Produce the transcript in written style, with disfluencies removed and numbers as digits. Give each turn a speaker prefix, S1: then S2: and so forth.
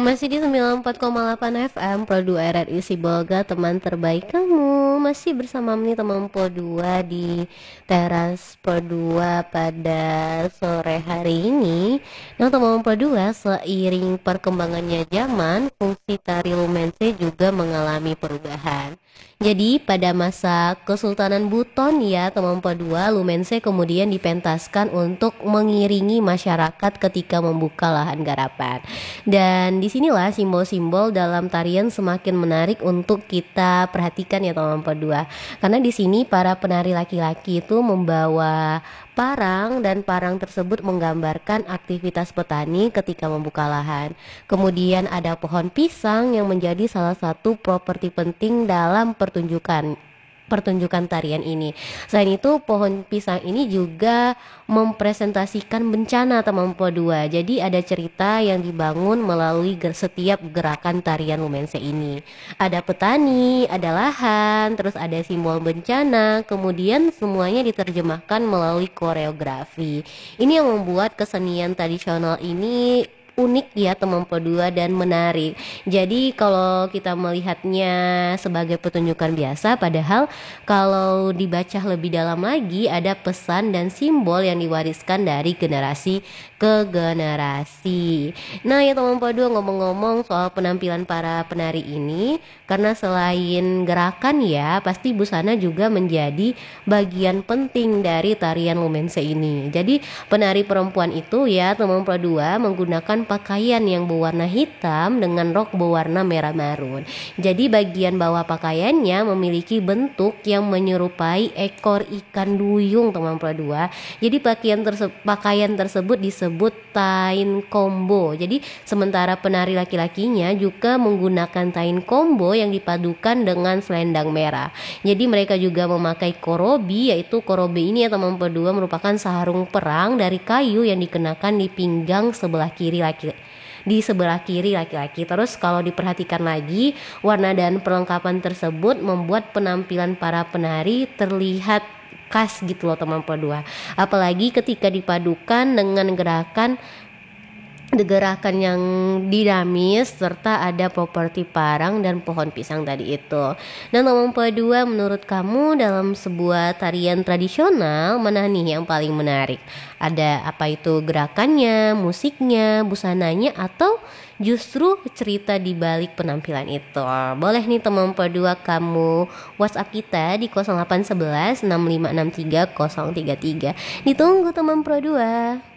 S1: Masih di 94,8 FM Pro 2 RRI Sibolga, teman terbaik kamu. Masih bersama nih teman Pro 2 di teras Pro 2 pada sore hari ini. Nah teman Pro 2, seiring perkembangannya zaman, fungsi tari lumense juga mengalami perubahan. Jadi pada masa Kesultanan Buton ya teman Pro 2, lumense kemudian dipentaskan untuk mengiringi masyarakat ketika membuka lahan garapan. Dan disinilah simbol-simbol dalam tarian semakin menarik untuk kita perhatikan ya teman Pedua. Karena di sini para penari laki-laki itu membawa parang, dan parang tersebut menggambarkan aktivitas petani ketika membuka lahan. Kemudian ada pohon pisang yang menjadi salah satu properti penting dalam pertunjukan tarian ini. Selain itu, pohon pisang ini juga mempresentasikan bencana teman Po 2. Jadi ada cerita yang dibangun melalui setiap gerakan tarian lumense ini. Ada petani, ada lahan, terus ada simbol bencana, kemudian semuanya diterjemahkan melalui koreografi. Ini yang membuat kesenian tradisional ini unik ya teman Pedua dan menarik. Jadi kalau kita melihatnya sebagai pertunjukan biasa, padahal kalau dibaca lebih dalam lagi ada pesan dan simbol yang diwariskan dari generasi ke generasi. Nah ya teman Pedua, ngomong-ngomong soal penampilan para penari ini, karena selain gerakan ya, pasti busana juga menjadi bagian penting dari tarian lumense ini. Jadi penari perempuan itu ya teman Pedua menggunakan pakaian yang berwarna hitam dengan rok berwarna merah marun. Jadi bagian bawah pakaiannya memiliki bentuk yang menyerupai ekor ikan duyung teman Pro 2. Jadi pakaian tersebut disebut tain combo. Jadi sementara penari laki-lakinya juga menggunakan tain combo yang dipadukan dengan selendang merah. Jadi mereka juga memakai korobi, yaitu korobi ini ya teman Pro 2 merupakan sarung perang dari kayu yang dikenakan di pinggang sebelah kiri laki-laki. Terus kalau diperhatikan lagi, warna dan perlengkapan tersebut membuat penampilan para penari terlihat khas gitu loh teman Pro 2. Apalagi ketika dipadukan dengan gerakan yang dinamis serta ada properti parang dan pohon pisang tadi itu. Dan teman Pro 2, menurut kamu dalam sebuah tarian tradisional mana nih yang paling menarik? Ada apa itu gerakannya, musiknya, busananya, atau justru cerita di balik penampilan itu? Boleh nih teman Pro 2 kamu WhatsApp kita di 0811 6563 033. Ditunggu teman Pro 2.